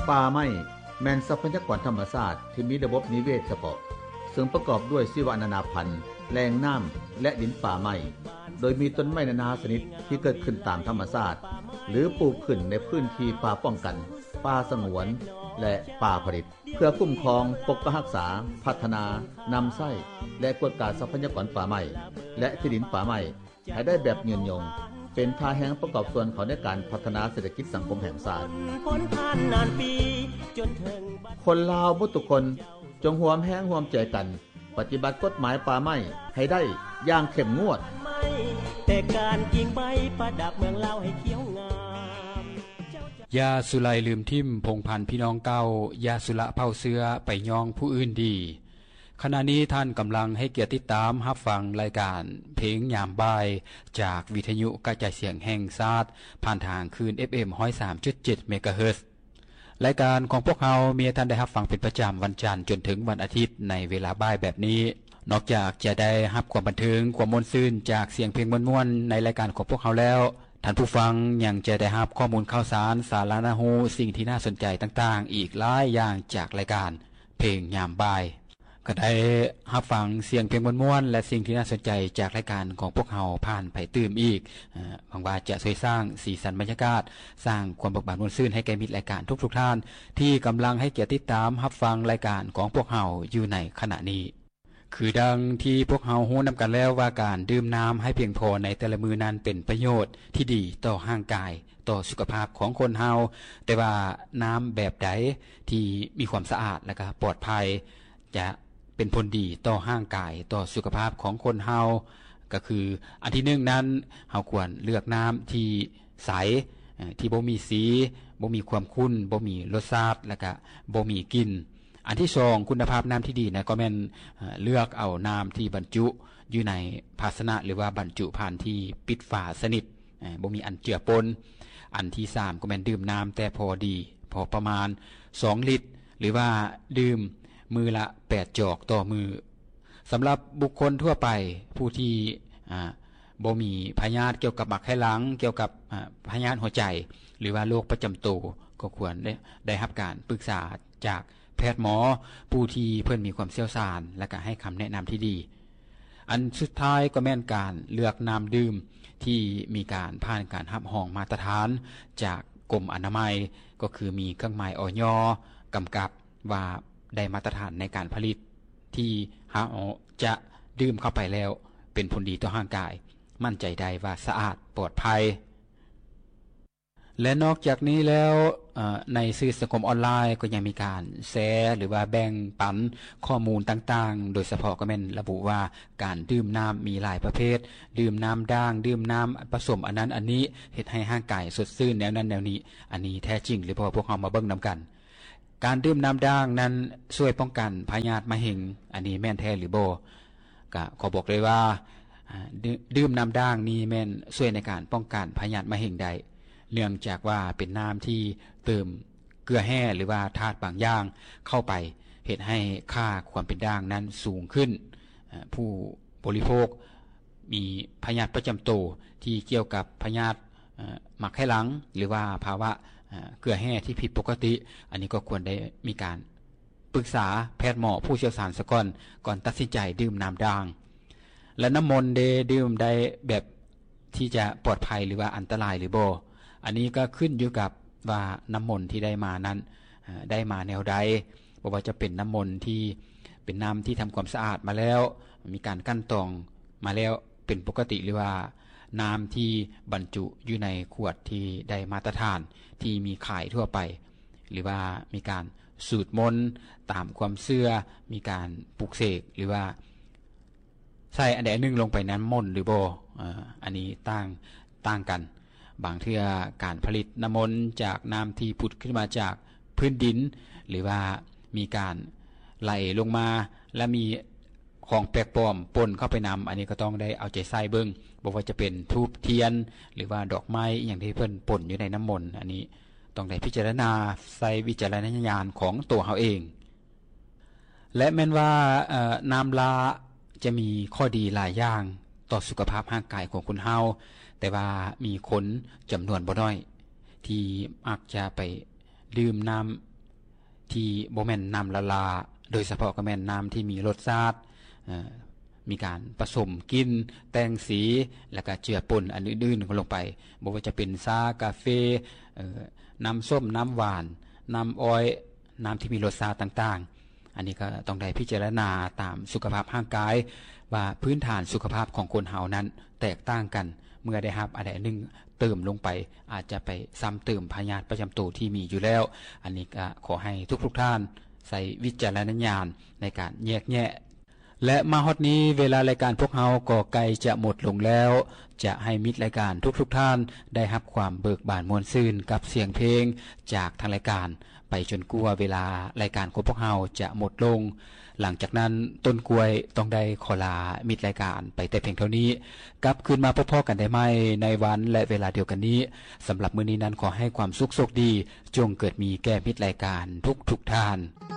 ป่าไม้แม่นทรัพยากรธรรมชาติที่มีระบบนิเวศเฉพาะซึ่งประกอบด้วยชีวนานาพันธุ์แหล่งน้ำและดินป่าไม้โดยมีต้นไม้นานาชนิดที่เกิดขึ้นตามธรรมชาติหรือปลูกขึ้นในพื้นที่ป่าป้องกันป่าสงวนและป่าผลิตเพื่อคุ้มครองปกปักรักษาพัฒนานำไส้และกวดกาทรัพยากรป่าไม้และที่ดินป่าไม้ให้ได้แบบยืนยงเป็นท่าแห่งประกอบส่วนของในการพัฒนาเศรษฐกิจสังคมแห่งชาติคนลาวทุกคนจงร่วมแรงร่วมใจกันปฏิบัติกฎหมายป่าไม้ให้ได้อย่างเข้มงวดแต่การกิ่งใบประดับเมืองลาวให้เขียวงามยาสุไลลืมทิ่มพงพันธ์พี่น้องเก้ายาสุละเผาเสื้อไปยองผู้อื่นดีขณะนี้ท่านกำลังให้เกียรติติดตามรับฟังรายการเพลงยามบ่ายจากวิทยุกระจายเสียงแห่งชาติผ่านทางคลื่น FM 103.7 เมกะเฮิรตซ์รายการของพวกเรามีท่านได้รับฟังเป็นประจำวันจันทร์จนถึงวันอาทิตย์ในเวลาบ่ายแบบนี้นอกจากจะได้รับความบันเทิงความม่วนซื่นจากเสียงเพลงม่วนๆในรายการของพวกเราแล้วท่านผู้ฟังยังจะได้รับข้อมูลข่าวสารสาระน่ารู้สิ่งที่น่าสนใจต่างๆอีกหลายอย่างจากรายการเพลงยามบ่ายก็ได้รับฟังเสียงเพลงม่วนๆและสิ่งที่น่าสนใจจากรายการของพวกเราผ่านไปตื่มอีกหวังว่าจะช่วยสร้างสีสันบรรยากาศสร้างความเบิกบานม่วนซื่นให้แก่มิตรรายการทุกๆท่านที่กำลังให้เกียรติติดตามรับฟังรายการของพวกเราอยู่ในขณะนี้คือดังที่พวกเรารู้นำกันแล้วว่าการดื่มน้ำให้เพียงพอในแต่ละมื้อนั้นเป็นประโยชน์ที่ดีต่อร่างกายต่อสุขภาพของคนเฮาแต่ว่าน้ำแบบใดที่มีความสะอาดและก็ปลอดภัยจะเป็นผลดีต่อร่างกายต่อสุขภาพของคนเฮาก็คืออันที่1นั้นเฮาควรเลือกน้ำที่ใสที่บ่มีสีบ่มีความขุ่นบ่มีรสชาติและก็บ่มีกลิ่นอันที่2คุณภาพน้ำที่ดีนะก็แม่นเลือกเอาน้ำที่บรรจุอยู่ในภาชนะหรือว่าบรรจุภัณฑ์ที่ปิดฝาสนิทบ่มีอันเจือปนอันที่3ก็แม่นดื่มน้ำแต่พอดีพอประมาณ2ลิตรหรือว่าดื่มมือละ8จอกต่อมือสำหรับบุคคลทั่วไปผู้ที่บ่มีพยาธิเกี่ยวกับบักไข้หลังเกี่ยวกับพยาธิหัวใจหรือว่าโรคประจำตัวก็ควรได้รับการปรึกษาจากแพทย์หมอผู้ที่เพิ่นมีความเชี่ยวชาญและก็ให้คำแนะนำที่ดีอันสุดท้ายก็แม่นการเลือกน้ำดื่มที่มีการผ่านการรับรองมาตรฐานจากกรมอนามัยก็คือมีเครื่องหมายอย.กำกับว่าได้มาตรฐานในการผลิตที่จะดื่มเข้าไปแล้วเป็นผลดีต่อร่างกายมั่นใจได้ว่าสะอาดปลอดภัยและนอกจากนี้แล้วในสื่อสังคมออนไลน์ก็ยังมีการแชร์หรือว่าแบ่งปันข้อมูลต่างๆโดยเฉพาะก็แม่นระบุว่าการดื่มน้ำมีหลายประเภทดื่มน้ำด่างดื่มน้ำผสมอันนั้นอันนี้เฮ็ดให้ร่างกายสดชื่นแนวนั้นแนวนี้อันนี้แท้จริงหรือพอพวกเรามาเบิ่งนํากันการดื่มน้ำด่างนั้นช่วยป้องกันพยาธิมะเร็งอันนี้แม่นแท้หรือบ่ก็ขอบอกเลยว่าดื่มน้ำด่างนี่แม่นช่วยในการป้องกันพยาธิมะเร็งได้เนื่องจากว่าเป็นน้ำที่เติมเกลือแร่หรือว่าธาตุบางอย่างเข้าไปเฮ็ดให้ค่าความเป็นด่างนั้นสูงขึ้นผู้บริโภคมีพยาธิประจำตัวที่เกี่ยวกับพยาธิหมักไข้หลังหรือว่าภาวะเกลือแร่ที่ผิดปกติอันนี้ก็ควรได้มีการปรึกษาแพทย์หมอผู้เชี่ยวชาญซะก่อนตัดสินใจดื่มน้ำด่างและน้ำมนต์ได้ดื่มได้แบบที่จะปลอดภัยหรือว่าอันตรายหรือบ่อันนี้ก็ขึ้นอยู่กับว่าน้ำมนต์ที่ได้มานั้นได้มาแนวใดบ่ว่าจะเป็นน้ำมนต์ที่เป็นน้ำที่ทำความสะอาดมาแล้วมีการกั้นตองมาแล้วเป็นปกติหรือว่าน้ำที่บรรจุอยู่ในขวดที่ได้มาตรฐานที่มีขายทั่วไปหรือว่ามีการสูตรมนต์ตามความเชื่อมีการปลุกเสกหรือว่าใส่อันใดอันหนึ่งลงไปนั้นมนต์หรือบ่อันนี้ต่างกันบางเทื่อการผลิตน้ำมนต์จากน้ำที่ผุดขึ้นมาจากพื้นดินหรือว่ามีการไหลลงมาและมีของแปลกปลอมปนเข้าไปนำอันนี้ก็ต้องได้เอาใจใส่เบิ่งบ่ว่าจะเป็นธูปเทียนหรือว่าดอกไม้อย่างที่เพิ่นป่นอยู่ในน้ำมนต์อันนี้ต้องได้พิจารณาใส่วิจารณญาณของตัวเฮาเองและแม้นว่าน้ำลาจะมีข้อดีหลายอย่างต่อสุขภาพร่างกายของคนเฮาแต่ว่ามีคนจํานวนบ่น้อยที่มักจะไปดื่มน้ที่บ่แม่นน้ำละลาโดยเฉพาะก็แม่นน้ำที่มีรสชาติมีการผสมกลิ่นแต่งสีแล้วก็เจือปนอันอื่นๆลงไปบ่ว่าจะเป็นชากาแฟน้ำส้มน้ำหวานน้ำอ้อยน้ำที่มีรสชาติต่างๆอันนี้ก็ต้องได้พิจารณาตามสุขภาพร่างกายว่าพื้นฐานสุขภาพของคนเฮานั้นแตกต่างกันเมื่อได้รับอะไรนึงเติมลงไปอาจจะไปซ้ำเติมพยาธิประจำตัวที่มีอยู่แล้วอันนี้ก็ขอให้ทุกท่านใส่วิจารณญาณในการแยกแยะและมาฮอดนี้เวลารายการพวกเฮาก็ใกล้จะหมดลงแล้วจะให้มิตรรายการทุกท่านได้รับความเบิกบานม่วนซื่นกับเสียงเพลงจากทางรายการไปจนกว่าเวลารายการของพวกเฮาจะหมดลงหลังจากนั้นต้นกล้วยต้องได้ขอลามิตรรายการไปแต่เพียงเท่านี้กลับคืนมาพบกันได้ใหม่ในวันและเวลาเดียวกันนี้สำหรับมื้อนี้นั้นขอให้ความสุขโชคดีจงเกิดมีแก่มิตรรายการทุกท่าน